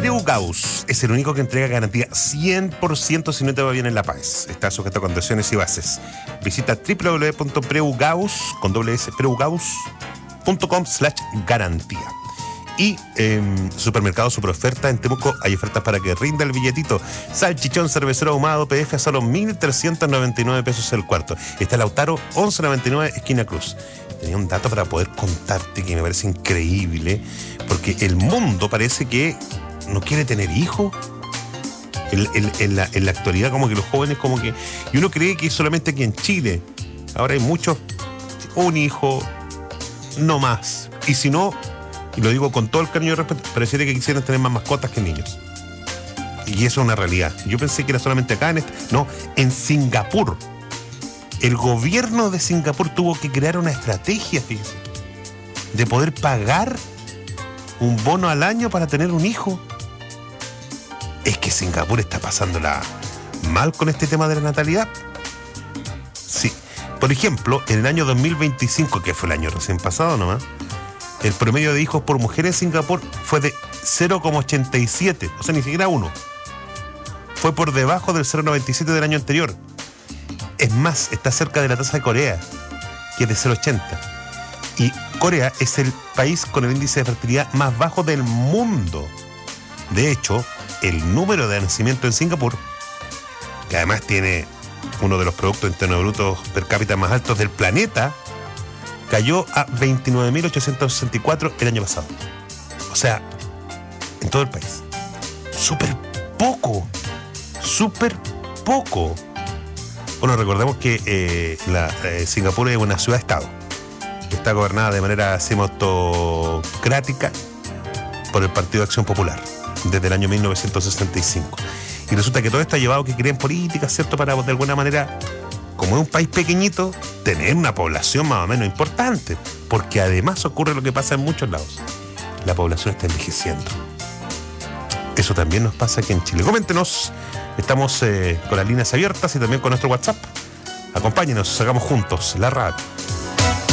Preugaus es el único que entrega garantía 100% si no te va bien en La Paz. Está sujeto a condiciones y bases. Visita www.preugaus.com/garantía. Y Supermercado Superoferta en Temuco hay ofertas para que rinda el billetito. Salchichón cervecero ahumado PF a solo 1.399 pesos el cuarto. Está Lautaro 1199 esquina Cruz. Tenía un dato para poder contarte que me parece increíble, porque el mundo parece que no quiere tener hijos. En la actualidad, como que los jóvenes como que... Y uno cree que es solamente aquí en Chile. Ahora hay muchos, un hijo, no más. Y si no, y lo digo con todo el cariño y respeto, pareciera que quisieran tener más mascotas que niños. Y eso es una realidad. Yo pensé que era solamente acá no, en Singapur. El gobierno de Singapur tuvo que crear una estrategia, fíjese, de poder pagar un bono al año para tener un hijo. Es que Singapur está pasándola mal con este tema de la natalidad. Sí. Por ejemplo, en el año 2025, que fue el año recién pasado nomás, el promedio de hijos por mujer en Singapur fue de 0,87, o sea, ni siquiera uno. Fue por debajo del 0,97 del año anterior. Es más, está cerca de la tasa de Corea, que es de 0,80. Y Corea es el país con el índice de fertilidad más bajo del mundo. De hecho, el número de nacimiento en Singapur, que además tiene uno de los productos internos brutos per cápita más altos del planeta, cayó a 29.864 el año pasado. O sea, en todo el país. Súper poco. Bueno, recordemos que Singapur es una ciudad-estado. Está gobernada de manera semi-autocrática por el Partido de Acción Popular desde el año 1965. Y resulta que todo esto ha llevado a que creen políticas, ¿cierto?, para de alguna manera, como es un país pequeñito, tener una población más o menos importante. Porque además ocurre lo que pasa en muchos lados. La población está envejeciendo. Eso también nos pasa aquí en Chile. Coméntenos. Estamos con las líneas abiertas y también con nuestro WhatsApp. Acompáñenos, hagamos juntos la radio.